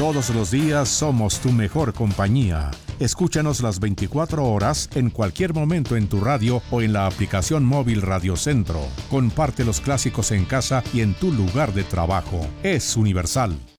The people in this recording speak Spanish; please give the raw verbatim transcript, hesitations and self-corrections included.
Todos los días somos tu mejor compañía. Escúchanos las veinticuatro horas en cualquier momento en tu radio o en la aplicación móvil Radio Centro. Comparte los clásicos en casa y en tu lugar de trabajo. Es Universal.